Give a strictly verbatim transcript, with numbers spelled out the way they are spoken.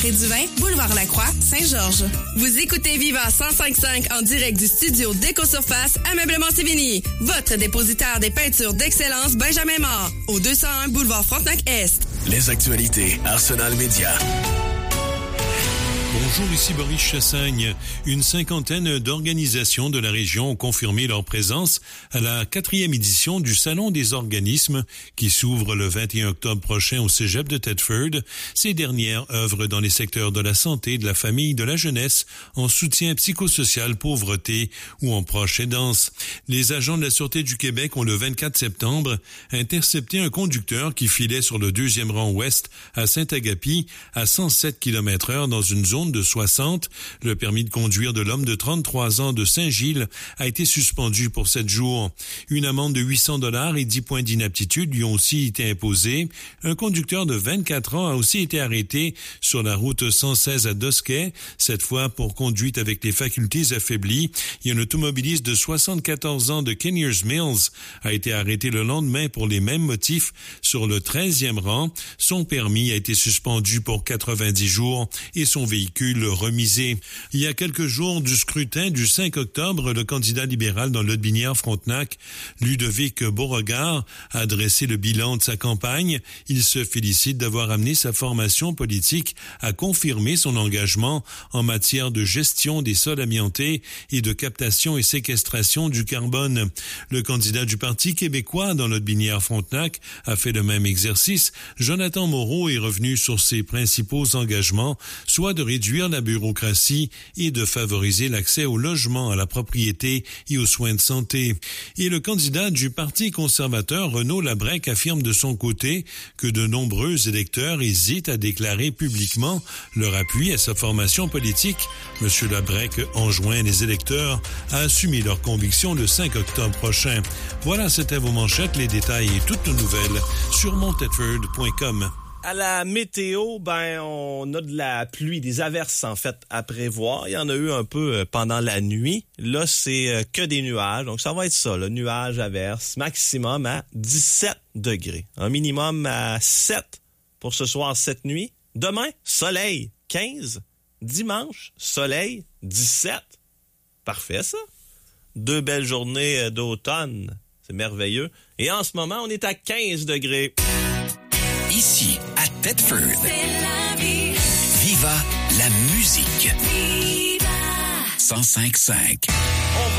Près du vin, boulevard Lacroix, Saint-Georges. Vous écoutez Viva cent cinq virgule cinq en direct du studio d'Éco-Surface Ameublement Sévigny. Votre dépositaire des peintures d'excellence Benjamin Mort. Au deux cent un boulevard Frontenac-Est. Les actualités Arsenal Média. Bonjour, ici Boris Chassagne. Une cinquantaine d'organisations de la région ont confirmé leur présence à la quatrième édition du Salon des organismes qui s'ouvre le vingt et un octobre prochain au cégep de Thetford. Ces dernières œuvrent dans les secteurs de la santé, de la famille, de la jeunesse, en soutien psychosocial, pauvreté ou en proche aidance. Les agents de la Sûreté du Québec ont le vingt-quatre septembre intercepté un conducteur qui filait sur le deuxième rang ouest à Saint-Agapi à cent sept kilomètres heure dans une zone de soixante. Le permis de conduire de l'homme de trente-trois ans de Saint-Gilles a été suspendu pour sept jours. Une amende de huit cents dollars et dix points d'inaptitude lui ont aussi été imposés. Un conducteur de vingt-quatre ans a aussi été arrêté sur la route cent seize à Dosquet, cette fois pour conduite avec les facultés affaiblies. Et un automobiliste de soixante-quatorze ans de Kenyears Mills a été arrêté le lendemain pour les mêmes motifs sur le treizième rang. Son permis a été suspendu pour quatre-vingt-dix jours et son véhicule remisé. Il y a quelques jours du scrutin du cinq octobre, le candidat libéral dans l'Aude-Binière-Frontenac, Ludovic Beauregard, a dressé le bilan de sa campagne. Il se félicite d'avoir amené sa formation politique à confirmer son engagement en matière de gestion des sols amiantés et de captation et séquestration du carbone. Le candidat du Parti québécois dans l'Aude-Binière-Frontenac a fait le même exercice. Jonathan Moreau est revenu sur ses principaux engagements, soit de réduire la bureaucratie et de favoriser l'accès au logement, à la propriété et aux soins de santé. Et le candidat du Parti conservateur, Renaud Labrec, affirme de son côté que de nombreux électeurs hésitent à déclarer publiquement leur appui à sa formation politique. Monsieur Labrec enjoint les électeurs à assumer leurs convictions le cinq octobre prochain. Voilà, c'était vos manchettes, les détails et toutes nos nouvelles sur mon thetford point com. À la météo, ben on a de la pluie, des averses en fait à prévoir. Il y en a eu un peu pendant la nuit. Là, c'est que des nuages. Donc ça va être ça, le nuage, averse, maximum à dix-sept degrés. Un minimum à sept pour ce soir, cette nuit. Demain, soleil, quinze. Dimanche, soleil, dix-sept. Parfait ça. Deux belles journées d'automne. C'est merveilleux. Et en ce moment, on est à quinze degrés. Ici, à Thetford, c'est la vie. Viva la musique. Viva cent cinq virgule cinq.